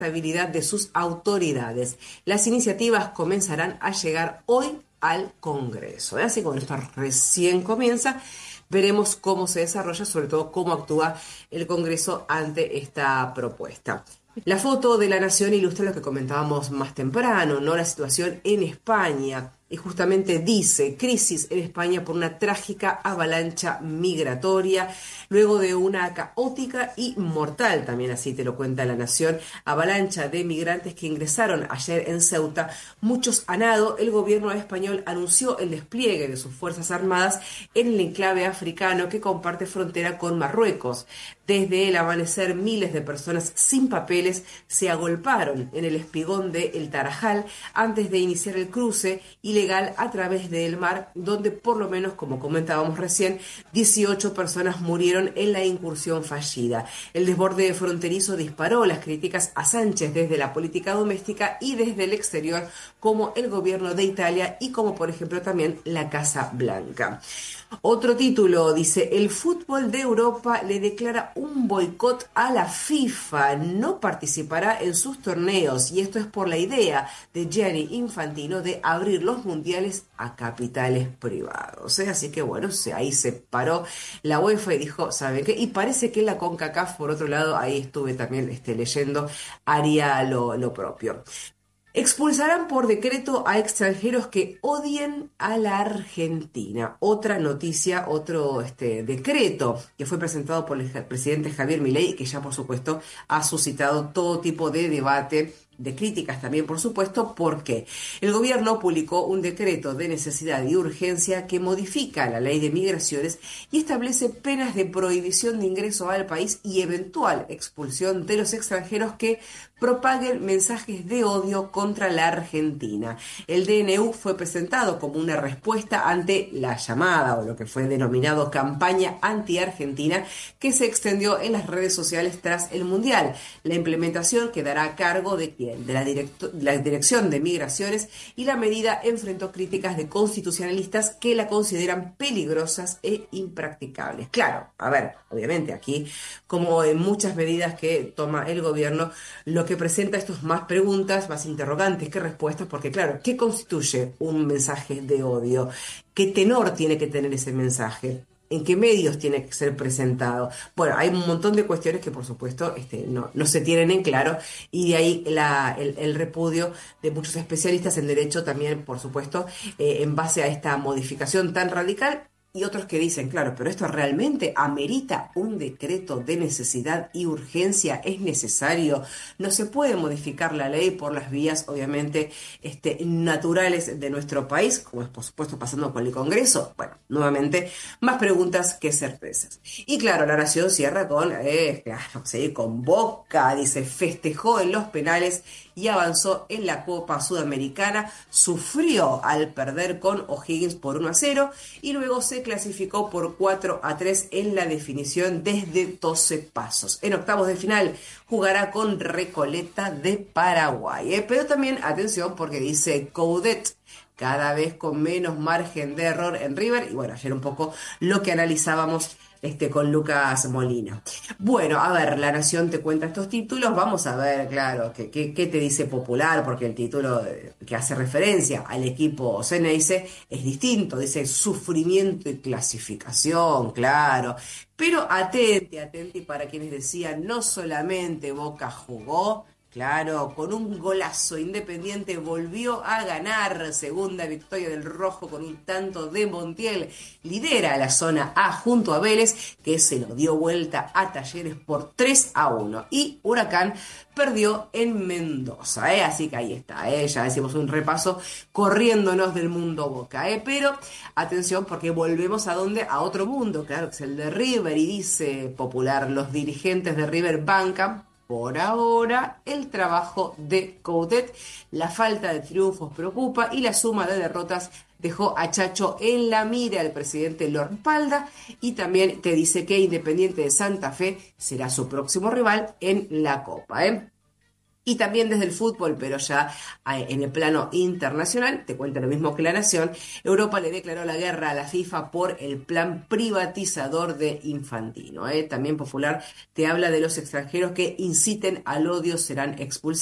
responsabilidad de sus autoridades. Las iniciativas comenzarán a llegar hoy al Congreso. Así que bueno, esto recién comienza. Veremos cómo se desarrolla, sobre todo cómo actúa el Congreso ante esta propuesta. La foto de La Nación ilustra lo que comentábamos más temprano, ¿no? La situación en España. Y justamente dice, crisis en España por una trágica avalancha migratoria, luego de una caótica y mortal, también así te lo cuenta La Nación, avalancha de migrantes que ingresaron ayer en Ceuta. Muchos a nado, el gobierno español anunció el despliegue de sus Fuerzas Armadas en el enclave africano que comparte frontera con Marruecos. Desde el amanecer, miles de personas sin papeles se agolparon en el espigón de El Tarajal antes de iniciar el cruce ilegal a través del mar, donde por lo menos, como comentábamos recién, 18 personas murieron en la incursión fallida. El desborde fronterizo disparó las críticas a Sánchez desde la política doméstica y desde el exterior, como el gobierno de Italia y como por ejemplo también la Casa Blanca. Otro título dice, el fútbol de Europa le declara un boicot a la FIFA, no participará en sus torneos y esto es por la idea de Gianni Infantino de abrir los mundiales a capitales privados. Así que bueno, ahí se paró la UEFA y dijo, ¿saben qué? Y parece que la CONCACAF, por otro lado, ahí estuve también leyendo, haría lo propio. Expulsarán por decreto a extranjeros que odien a la Argentina. Otra noticia, otro decreto que fue presentado por el presidente Javier Milei y que ya por supuesto ha suscitado todo tipo de debate, de críticas también, por supuesto, porque el gobierno publicó un decreto de necesidad y urgencia que modifica la ley de migraciones y establece penas de prohibición de ingreso al país y eventual expulsión de los extranjeros que propaguen mensajes de odio contra la Argentina. El DNU fue presentado como una respuesta ante la llamada o lo que fue denominado campaña anti-argentina que se extendió en las redes sociales tras el Mundial. La implementación quedará a cargo de quién, de la Dirección de Migraciones, y la medida enfrentó críticas de constitucionalistas que la consideran peligrosas e impracticables. Claro, a ver, obviamente aquí, como en muchas medidas que toma el gobierno, lo que presenta esto es más preguntas, más interrogantes que respuestas, porque claro, ¿qué constituye un mensaje de odio? ¿Qué tenor tiene que tener ese mensaje? ¿En qué medios tiene que ser presentado? Bueno, hay un montón de cuestiones que por supuesto no se tienen en claro y de ahí el repudio de muchos especialistas en derecho también, por supuesto, en base a esta modificación tan radical. Y otros que dicen, claro, pero esto realmente amerita un decreto de necesidad y urgencia, es necesario, no se puede modificar la ley por las vías, obviamente, naturales de nuestro país, como es por supuesto pasando con el Congreso. Bueno, nuevamente, más preguntas que certezas. Y claro, La Nación cierra con Boca, dice, festejó en los penales y avanzó en la Copa Sudamericana, sufrió al perder con O'Higgins por 1-0 y luego se clasificó por 4-3 en la definición desde 12 pasos. En octavos de final jugará con Recoleta de Paraguay. Pero también, atención, porque dice Coudet, cada vez con menos margen de error en River, y bueno, ayer un poco lo que analizábamos con Lucas Molina. Bueno, a ver, La Nación te cuenta estos títulos, vamos a ver, claro, qué te dice Popular, porque el título que hace referencia al equipo Ceneice es distinto, dice sufrimiento y clasificación, claro, pero atenti para quienes decían, no solamente Boca jugó, claro, con un golazo, Independiente volvió a ganar, segunda victoria del Rojo con un tanto de Montiel, lidera la zona A junto a Vélez, que se lo dio vuelta a Talleres por 3-1, y Huracán perdió en Mendoza, así que ahí está, ya decimos un repaso corriéndonos del mundo Boca, pero atención porque volvemos a otro mundo, claro, que es el de River, y dice Popular, los dirigentes de River bancan por ahora el trabajo de Coudet, la falta de triunfos preocupa y la suma de derrotas dejó a Chacho en la mira. El presidente lo respalda y también te dice que Independiente de Santa Fe será su próximo rival en la Copa. Y también desde el fútbol, pero ya en el plano internacional, te cuento lo mismo que La Nación, Europa le declaró la guerra a la FIFA por el plan privatizador de Infantino. También Popular te habla de los extranjeros que inciten al odio serán expulsados.